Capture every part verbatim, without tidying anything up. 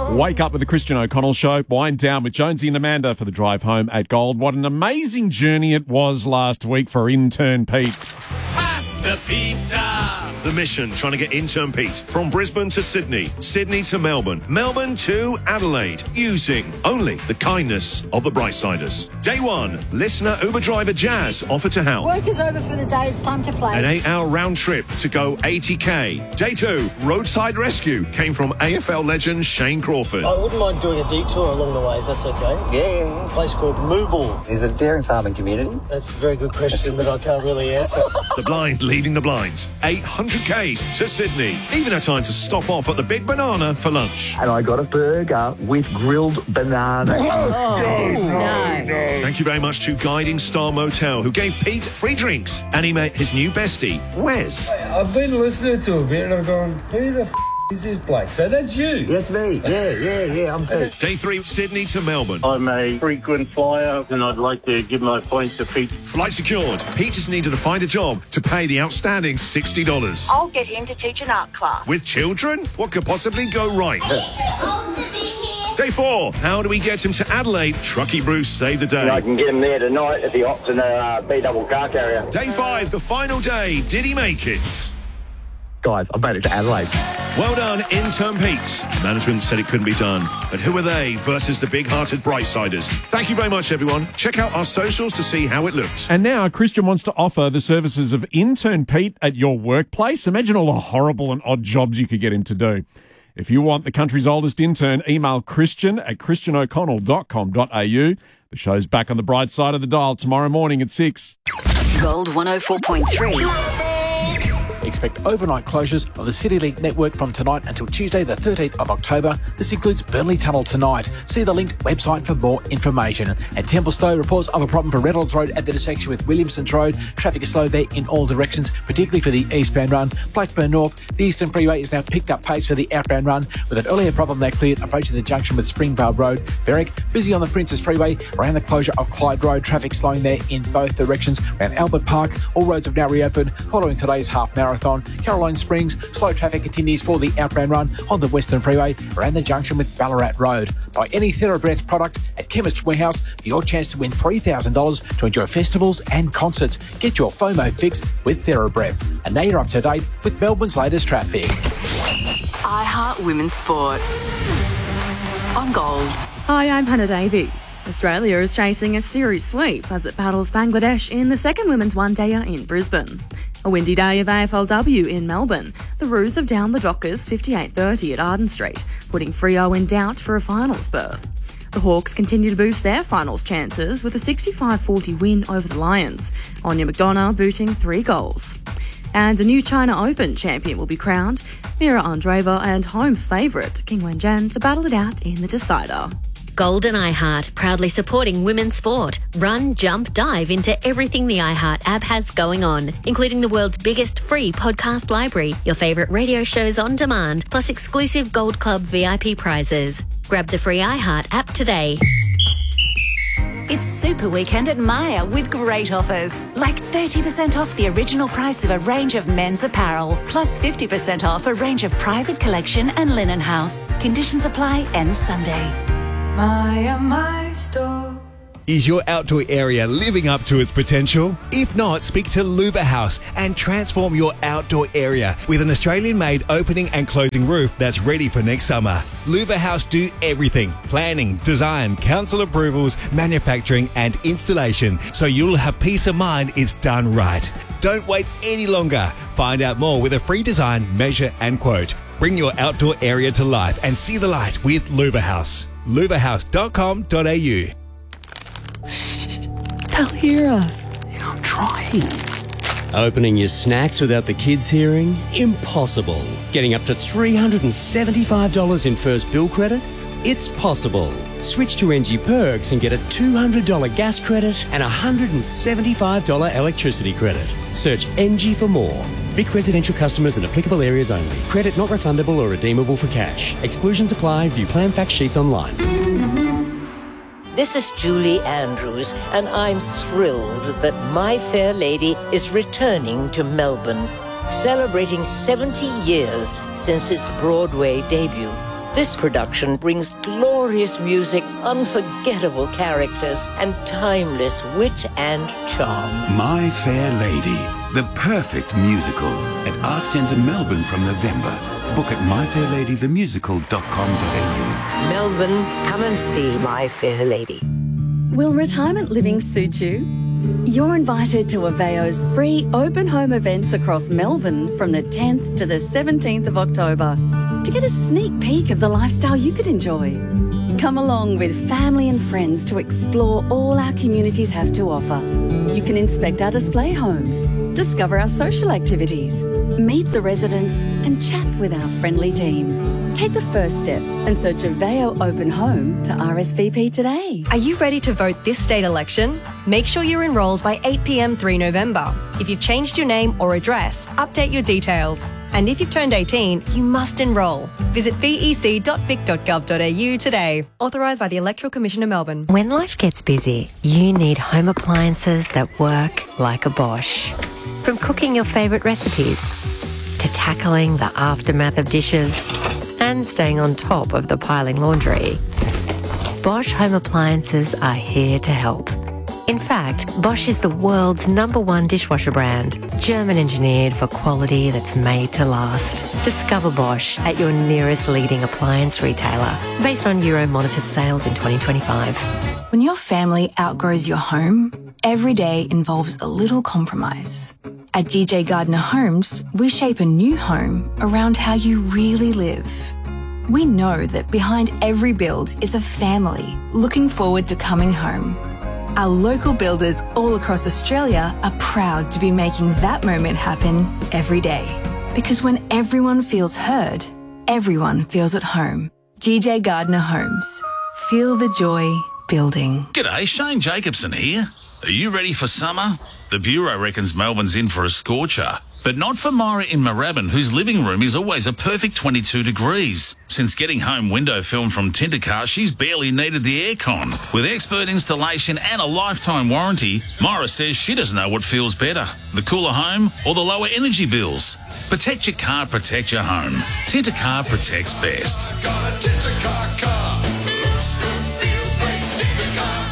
Wake up with the Christian O'Connell Show. Wind down with Jonesy and Amanda for the drive home at Gold. What an amazing journey it was last week for intern Pete. Pasta Pizza. The mission, trying to get intern Pete from Brisbane to Sydney, Sydney to Melbourne, Melbourne to Adelaide, using only the kindness of the Brightsiders. Day one, listener Uber driver Jazz offered to help. Work is over for the day, it's time to play. An eight-hour round trip to go eighty k. Day two, roadside rescue came from A F L legend Shane Crawford. I wouldn't mind doing a detour along the way, if that's okay. Yeah, yeah, yeah. A place called Mooble. Is it a dairy farming community? That's a very good question that I can't really answer. The blind leading the blinds. eight hundred k's to Sydney. Even had time to stop off at the Big Banana for lunch. And I got a burger with grilled banana. Oh, no. Thank you very much to Guiding Star Motel, who gave Pete free drinks, and he met his new bestie, Wes. I've been listening to a bit and I've gone, who the f*** is this bloke? So that's you? That's me. Yeah, yeah, yeah, I'm Pete. Day three, Sydney to Melbourne. I'm a frequent flyer and I'd like to give my points to Pete. Flight secured. Pete is needed to find a job to pay the outstanding sixty dollars. I'll get him to teach an art class. With children? What could possibly go right? Day four, how do we get him to Adelaide? Truckee Bruce saved the day. I can get him there tonight at the Oxon uh, B double car carrier. Day five, the final day. Did he make it? Guys, I've made it to Adelaide. Well done, intern Pete. Management said it couldn't be done. But who are they versus the big-hearted Brightsiders? Thank you very much, everyone. Check out our socials to see how it looked. And now Christian wants to offer the services of intern Pete at your workplace. Imagine all the horrible and odd jobs you could get him to do. If you want the country's oldest intern, email Christian at christian o'connell dot com dot a u. The show's back on the bright side of the dial tomorrow morning at six. Gold one oh four point three. Expect overnight closures of the CityLink network from tonight until Tuesday the thirteenth of October. This includes Burnley Tunnel tonight. See the linked website for more information. And Templestowe reports of a problem for Reynolds Road at the intersection with Williamsons Road. Traffic is slow there in all directions, particularly for the eastbound run. Blackburn North, the Eastern Freeway is now picked up pace for the outbound run, with an earlier problem now cleared approaching the junction with Springvale Road. Berwick, busy on the Princes Freeway around the closure of Clyde Road. Traffic slowing there in both directions. Around Albert Park, all roads have now reopened following today's half marathon. Caroline Springs, slow traffic continues for the outbound run on the Western Freeway around the junction with Ballarat Road. Buy any TheraBreath product at Chemist Warehouse for your chance to win three thousand dollars to enjoy festivals and concerts. Get your FOMO fix with TheraBreath. And now you're up to date with Melbourne's latest traffic. iHeart Women's Sport on Gold. Hi, I'm Hannah Davies. Australia is chasing a series sweep as it battles Bangladesh in the second women's one-dayer in Brisbane. A windy day of A F L W in Melbourne. The Roos have downed the Dockers fifty-eight thirty at Arden Street, putting Freo in doubt for a finals berth. The Hawks continue to boost their finals chances with a sixty-five forty win over the Lions. Anya McDonough booting three goals. And a new China Open champion will be crowned. Mira Andreeva and home favourite King Wenjian to battle it out in the decider. Gold and iHeart, proudly supporting women's sport. Run, jump, dive into everything the iHeart app has going on, including the world's biggest free podcast library, your favourite radio shows on demand, plus exclusive Gold Club V I P prizes. Grab the free iHeart app today. It's Super Weekend at Myer with great offers, like thirty percent off the original price of a range of men's apparel, plus fifty percent off a range of private collection and linen house. Conditions apply, ends Sunday. Myer, my store. Is your outdoor area living up to its potential? If not, speak to Luva House and transform your outdoor area with an Australian-made opening and closing roof that's ready for next summer. Luva House do everything: planning, design, council approvals, manufacturing and installation, so you'll have peace of mind it's done right. Don't wait any longer. Find out more with a free design, measure and quote. Bring your outdoor area to life and see the light with Luva House. luva house dot com dot a u. They'll hear us. Yeah, I'm trying. Opening your snacks without the kids hearing? Impossible. Getting up to three hundred seventy-five dollars in first bill credits? It's possible. Switch to N G Perks and get a two hundred dollars gas credit and a one hundred seventy-five dollars electricity credit. Search N G for more. Vic residential customers in applicable areas only. Credit not refundable or redeemable for cash. Exclusions apply. View plan fact sheets online. This is Julie Andrews, and I'm thrilled that My Fair Lady is returning to Melbourne, celebrating seventy years since its Broadway debut. This production brings glorious music, unforgettable characters, and timeless wit and charm. My Fair Lady, the perfect musical at Arts Centre Melbourne from November. Book at my fair lady the musical dot com dot a u. Melbourne, come and see My Fair Lady. Will retirement living suit you? You're invited to Aveo's free open home events across Melbourne from the tenth to the seventeenth of October to get a sneak peek of the lifestyle you could enjoy. Come along with family and friends to explore all our communities have to offer. You can inspect our display homes, discover our social activities, meet the residents and chat with our friendly team. Take the first step and search Aveo Open Home to R S V P today. Are you ready to vote this state election? Make sure you're enrolled by eight p m three November. If you've changed your name or address, update your details. And if you've turned eighteen, you must enrol. Visit v e c dot vic dot gov dot a u today. Authorised by the Electoral Commission of Melbourne. When life gets busy, you need home appliances that work like a Bosch. From cooking your favourite recipes to tackling the aftermath of dishes and staying on top of the piling laundry, Bosch home appliances are here to help. In fact, Bosch is the world's number one dishwasher brand, German engineered for quality that's made to last. Discover Bosch at your nearest leading appliance retailer, based on Euromonitor sales in twenty twenty-five. When your family outgrows your home, every day involves a little compromise. At G J Gardner Homes, we shape a new home around how you really live. We know that behind every build is a family looking forward to coming home. Our local builders all across Australia are proud to be making that moment happen every day. Because when everyone feels heard, everyone feels at home. G J Gardner Homes. Feel the joy building. G'day, Shane Jacobson here. Are you ready for summer? The Bureau reckons Melbourne's in for a scorcher. But not for Myra in Moorabbin, whose living room is always a perfect twenty-two degrees. Since getting home window film from Tintercar, she's barely needed the aircon. With expert installation and a lifetime warranty, Myra says she doesn't know what feels better, the cooler home or the lower energy bills. Protect your car, protect your home. Tintercar protects best. Got a Tintercar car. Looks good, feels great. Tintercar.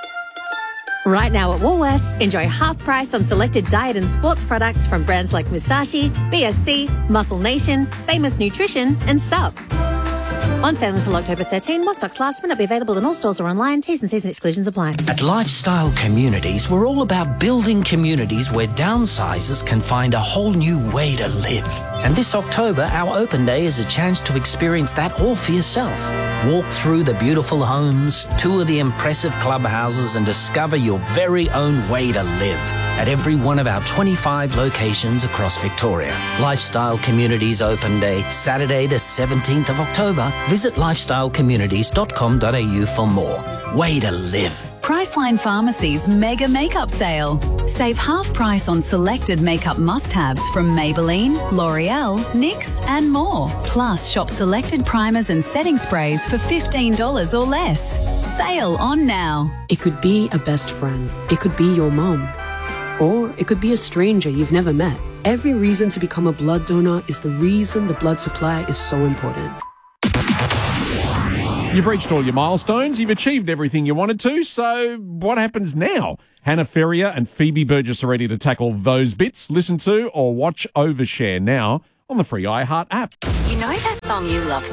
Right now at Woolworths, enjoy half price on selected diet and sports products from brands like Musashi, B S C, Muscle Nation, Famous Nutrition and Sup. On sale until October thirteenth, while stocks last, may not be available in all stores or online. T's and C's and exclusions apply. At Lifestyle Communities, we're all about building communities where downsizers can find a whole new way to live. And this October, our open day is a chance to experience that all for yourself. Walk through the beautiful homes, tour the impressive clubhouses and discover your very own way to live at every one of our twenty-five locations across Victoria. Lifestyle Communities Open Day, Saturday the seventeenth of October. Visit lifestyle communities dot com dot a u for more. Way to live. Priceline Pharmacy's Mega Makeup Sale. Save half price on selected makeup must-haves from Maybelline, L'Oreal, N Y X and more. Plus, shop selected primers and setting sprays for fifteen dollars or less. Sale on now. It could be a best friend. It could be your mom. Or it could be a stranger you've never met. Every reason to become a blood donor is the reason the blood supply is so important. You've reached all your milestones. You've achieved everything you wanted to. So what happens now? Hannah Ferrier and Phoebe Burgess are ready to tackle those bits. Listen to or watch Overshare now on the free iHeart app. You know that song you love